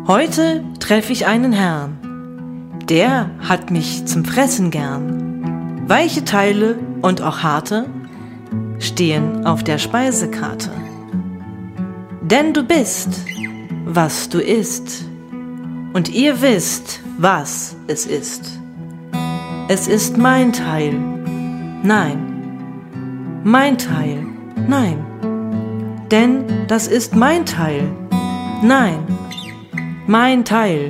Heute treff ich einen Herrn, der hat mich zum Fressen gern. Weiche Teile und auch harte stehen auf der Speisekarte. Denn du bist, was du isst, und ihr wisst, was es ist. Es ist mein Teil, nein, mein Teil, nein. Denn das ist mein Teil, nein, mein Teil.